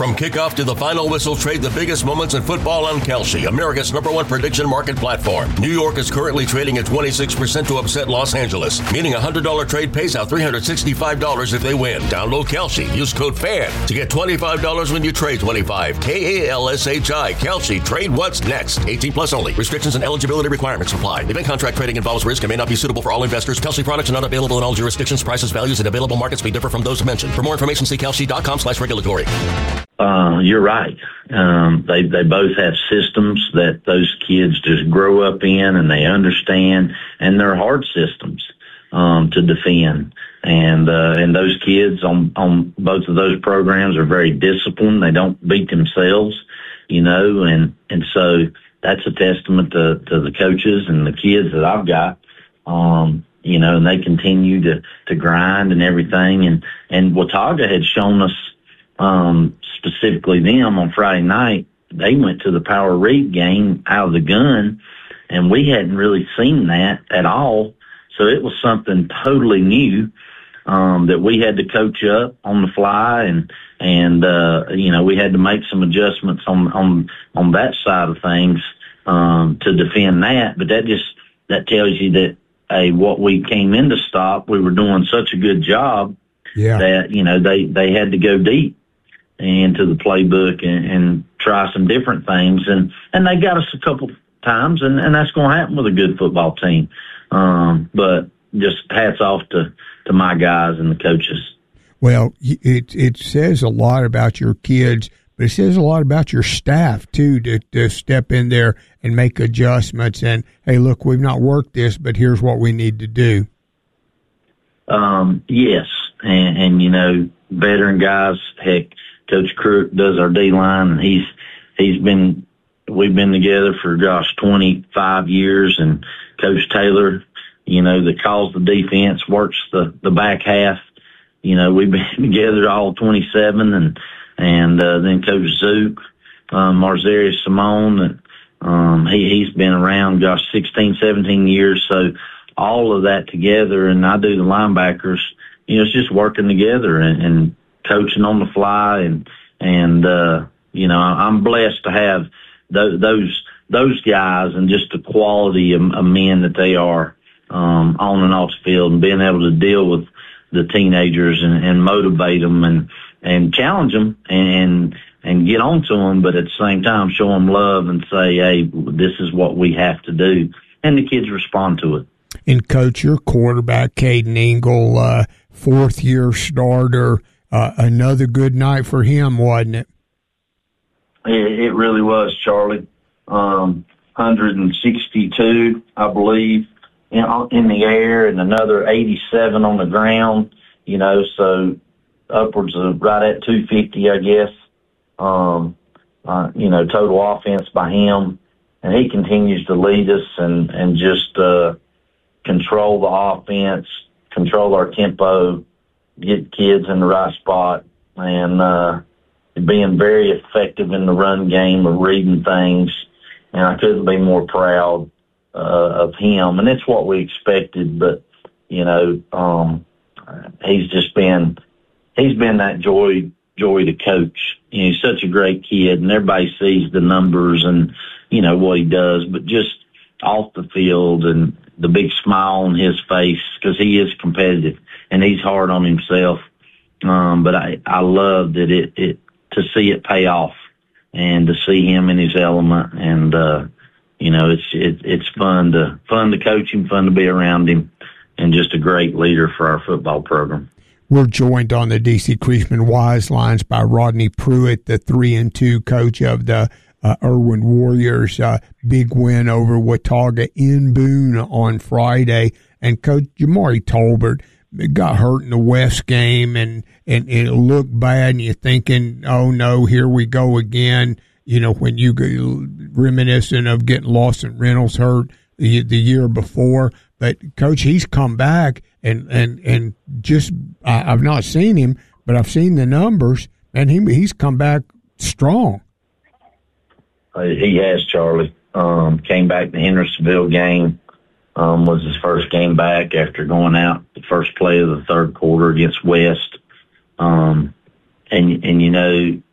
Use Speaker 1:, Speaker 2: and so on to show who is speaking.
Speaker 1: From kickoff to the final whistle, trade the biggest moments in football on Kalshi, America's #1 prediction market platform. New York is currently trading at 26% to upset Los Angeles, meaning a $100 trade pays out $365 if they win. Download Kalshi. Use code FAN to get $25 when you trade 25. KALSHI. Kalshi. Trade what's next. 18 plus only. Restrictions and eligibility requirements apply. Event contract trading involves risk and may not be suitable for all investors. Kalshi products are not available in all jurisdictions. Prices, values, and available markets may differ from those mentioned. For more information, see kalshi.com/regulatory.
Speaker 2: You're right. They both have systems that those kids just grow up in and they understand, and they're hard systems to defend. And those kids on both of those programs are very disciplined. They don't beat themselves, and so that's a testament to the coaches and the kids that I've got. And they continue to grind and everything. And Watauga had shown us, specifically them on Friday night, they went to the power read game out of the gun, and we hadn't really seen that at all. So it was something totally new, that we had to coach up on the fly, and we had to make some adjustments on that side of things, to defend that. But that tells you that, what we came in to stop, we were doing such a good job that, they had to go deep into the playbook and try some different things. And they got us a couple times, and that's going to happen with a good football team. But just hats off to my guys and the coaches.
Speaker 3: Well, it says a lot about your kids, but it says a lot about your staff, too, to step in there and make adjustments. And, hey, look, we've not worked this, but here's what we need to do.
Speaker 2: Yes. And veteran guys, heck, Coach Crook does our D-line, and we've been together for, 25 years. And Coach Taylor, that calls the defense, works the back half. We've been together all 27, and then Coach Zook, Marzarius Simone, he's been around, 16, 17 years. So all of that together, and I do the linebackers, it's just working together and coaching on the fly. And I'm blessed to have those guys and just the quality of men that they are, on and off the field, and being able to deal with the teenagers and motivate them and challenge them and get on to them, but at the same time show them love and say, hey, this is what we have to do. And the kids respond to it.
Speaker 3: And, Coach, your quarterback, Caden Engle, fourth-year starter, another good night for him, wasn't it?
Speaker 2: It really was, Charlie. 162, I believe, in the air, and another 87 on the ground, so upwards of right at 250, I guess. Total offense by him. And he continues to lead us and just control the offense, control our tempo, get kids in the right spot, and being very effective in the run game of reading things. And I couldn't be more proud of him. And it's what we expected, but, he's been that joy to coach. He's such a great kid, and everybody sees the numbers and, what he does, but just off the field and the big smile on his face, because he is competitive and he's hard on himself. But I love that to see it pay off and to see him in his element. And, it's fun to coach him, fun to be around him, and just a great leader for our football program.
Speaker 3: We're joined on the D.C. Creasman Wise Lines by Rodney Pruitt, the 3-2 coach of the Irwin Warriors. Big win over Watauga in Boone on Friday. And Coach Jamari Tolbert got hurt in the West game, and it looked bad, and you're thinking, oh, no, here we go again. When you go reminiscent of getting Lawson Reynolds hurt the year before. But, Coach, he's come back, and just I've not seen him, but I've seen the numbers, and he's come back strong.
Speaker 2: He has, Charlie. Came back the Hendersonville game, was his first game back after going out the first play of the third quarter against West. And